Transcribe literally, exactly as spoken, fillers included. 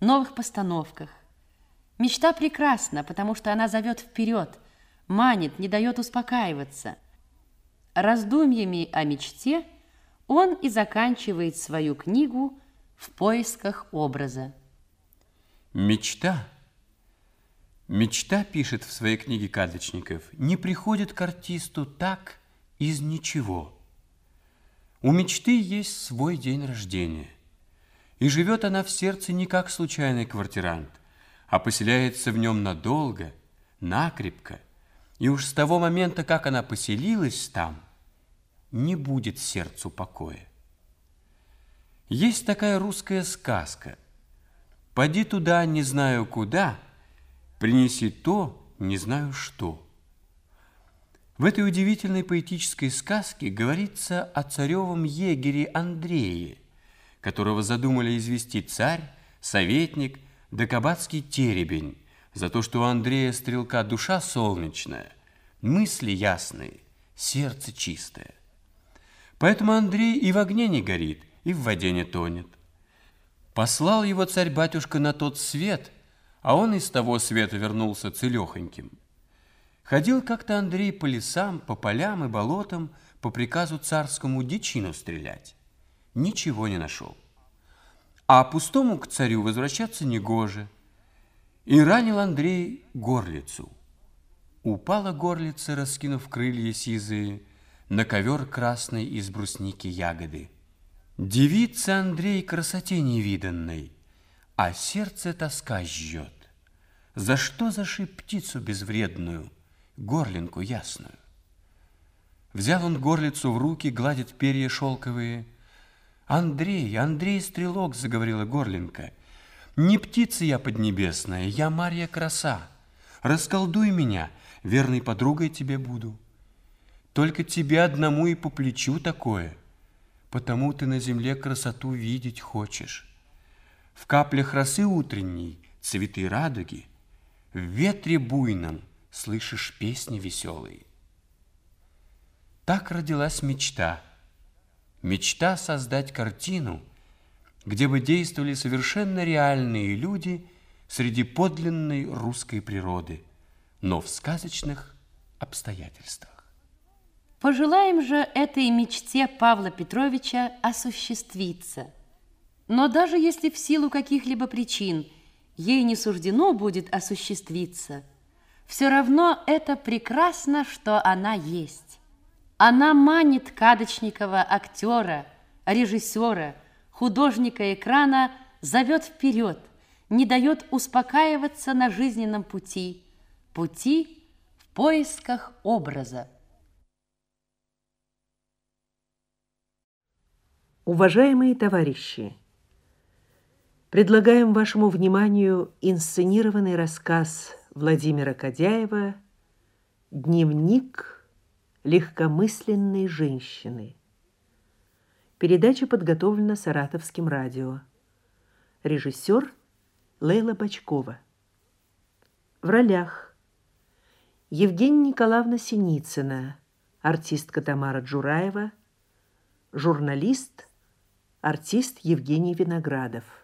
новых постановках. Мечта прекрасна, потому что она зовет вперед, манит, не дает успокаиваться. Раздумьями о мечте он и заканчивает свою книгу «В поисках образа». Мечта, мечта, пишет в своей книге Кадочников, не приходит к артисту так из ничего. У мечты есть свой день рождения, и живет она в сердце не как случайный квартирант, а поселяется в нем надолго, накрепко, и уж с того момента, как она поселилась там, не будет сердцу покоя. Есть такая русская сказка: «Поди туда, не знаю куда, принеси то, не знаю что». В этой удивительной поэтической сказке говорится о царевом егере Андрее, которого задумали извести царь, советник да кабацкий теребень за то, что у Андрея Стрелка душа солнечная, мысли ясные, сердце чистое. Поэтому Андрей и в огне не горит, и в воде не тонет. Послал его царь-батюшка на тот свет, а он из того света вернулся целехоньким. Ходил как-то Андрей по лесам, по полям и болотам по приказу царскому дичину стрелять. Ничего не нашел. А пустому к царю возвращаться негоже. И ранил Андрей горлицу. Упала горлица, раскинув крылья сизые, на ковер красный из брусники ягоды. Дивится Андрей красоте невиданной, а сердце тоска жжет. За что зашиб птицу безвредную, горлинку ясную? Взял он горлицу в руки, гладит перья шелковые. «Андрей, Андрей Стрелок», — заговорила горлинка, — «не птица я поднебесная, я Марья краса. Расколдуй меня, верной подругой тебе буду. Только тебе одному и по плечу такое, потому ты на земле красоту видеть хочешь. В каплях росы утренней цветы радуги, в ветре буйном слышишь песни веселые». Так родилась мечта. Мечта создать картину, где бы действовали совершенно реальные люди среди подлинной русской природы, но в сказочных обстоятельствах. Пожелаем же этой мечте Павла Петровича осуществиться. Но даже если в силу каких-либо причин ей не суждено будет осуществиться, все равно это прекрасно, что она есть. Она манит Кадочникова, актера, режиссера, художника экрана, зовет вперед, не дает успокаиваться на жизненном пути, пути в поисках образа. Уважаемые товарищи, предлагаем вашему вниманию инсценированный рассказ Владимира Кадяева «Дневник легкомысленной женщины». Передача подготовлена Саратовским радио. Режиссер Лейла Бочкова. В ролях: Евгения Николаевна Синицына, артистка Тамара Джураева, журналист, артист Евгений Виноградов.